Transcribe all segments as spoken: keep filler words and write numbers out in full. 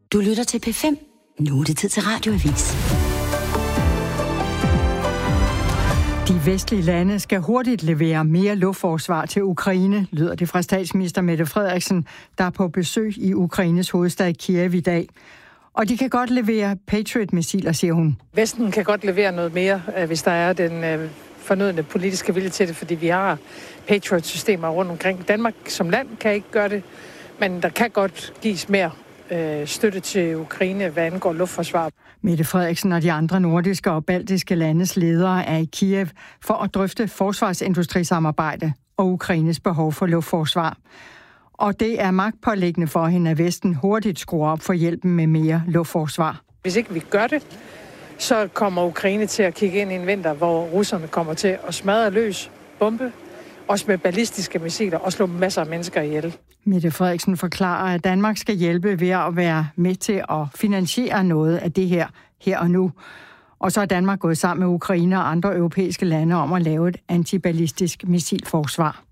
Du lytter til P fem. Nu er det tid til Radioavis. De vestlige lande skal hurtigt levere mere luftforsvar til Ukraine, lyder det fra statsminister Mette Frederiksen, der er på besøg i Ukraines hovedstad Kiev i dag. Og de kan godt levere Patriot-missiler, siger hun. Vesten kan godt levere noget mere, hvis der er den fornødne politiske vilje til det, fordi vi har Patriot-systemer rundt omkring. Danmark som land kan ikke gøre det, men der kan godt gives mere øh, støtte til Ukraine, hvad angår luftforsvar. Mette Frederiksen og de andre nordiske og baltiske landes ledere er i Kiev for at drøfte forsvarsindustrisamarbejde og Ukraines behov for luftforsvar. Og det er magtpåliggende for hende, at Vesten hurtigt skruer op for hjælpen med mere luftforsvar. Hvis ikke vi gør det, så kommer Ukraine til at kigge ind i en vinter, hvor russerne kommer til at smadre løs, bombe, også med ballistiske missiler og slå masser af mennesker ihjel. Mette Frederiksen forklarer, at Danmark skal hjælpe ved at være med til at finansiere noget af det her, her og nu. Og så er Danmark gået sammen med Ukraine og andre europæiske lande om at lave et antiballistisk missilforsvar.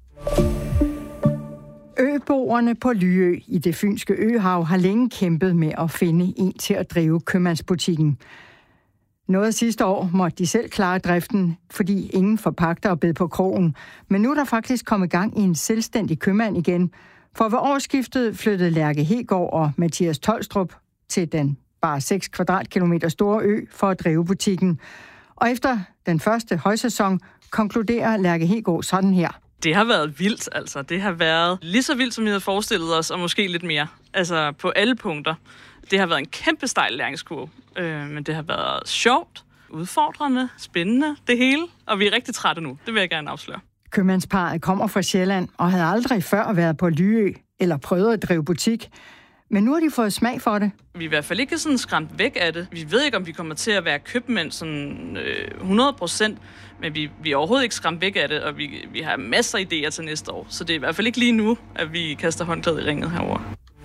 Øboerne på Lyø i det fynske øhav har længe kæmpet med at finde en til at drive købmandsbutikken. Noget sidste år måtte de selv klare driften, fordi ingen forpagter og bed på krogen. Men nu er der faktisk kommet gang i en selvstændig købmand igen. For ved årsskiftet flyttede Lærke Hegård og Mathias Tolstrup til den bare seks kvadratkilometer store ø for at drive butikken. Og efter den første højsæson konkluderer Lærke Hegård sådan her. Det har været vildt, altså. Det har været lige så vildt, som vi havde forestillet os, og måske lidt mere. Altså på alle punkter. Det har været en kæmpe stejl læringskurve, øh, men det har været sjovt, udfordrende, spændende, det hele. Og vi er rigtig trætte nu, det vil jeg gerne afsløre. Købmandsparret kommer fra Sjælland og havde aldrig før været på Lyø eller prøvet at drive butik. Men nu har de fået smag for det. Vi er i hvert fald ikke sådan skræmt væk af det. Vi ved ikke, om vi kommer til at være købmænd sådan øh, hundrede procent, men vi, vi er overhovedet ikke skræmt væk af det, og vi, vi har masser af idéer til næste år. Så det er i hvert fald ikke lige nu, at vi kaster håndklædet i ringet herover.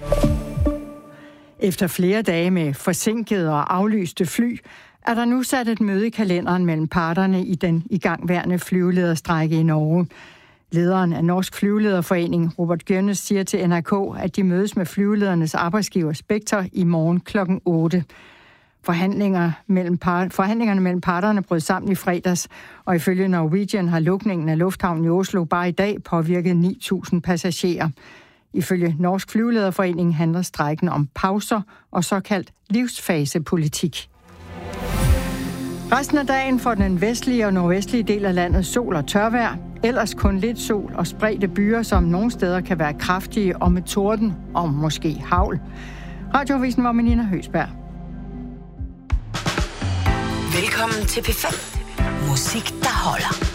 Efter flere dage med forsinkede og aflyste fly, er der nu sat et møde i kalenderen mellem parterne i den igangværende flyvelederstrejke i Norge. Lederen af Norsk Flyvelederforening, Robert Gjørnes, siger til N R K, at de mødes med flyveledernes arbejdsgiver Spektor i morgen klokken otte. Forhandlinger mellem par... Forhandlingerne mellem parterne brød sammen i fredags, og ifølge Norwegian har lukningen af lufthavnen i Oslo bare i dag påvirket ni tusind passagerer. Ifølge Norsk Flyvelederforening handler strejken om pauser og såkaldt livsfasepolitik. Resten af dagen får den vestlige og nordvestlige del af landet sol og tørvejr. Ellers kun lidt sol og spredte byer, som nogle steder kan være kraftige og med torden og måske hagl. Radioavisen var med Nina Høsberg. Velkommen til P fem. Musik, der holder.